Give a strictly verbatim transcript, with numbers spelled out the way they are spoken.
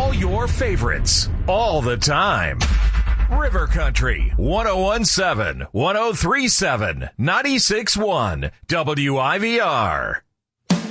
All your favorites, all the time. River Country, one oh one point seven, one oh three point seven, ninety-six point one, W I V R.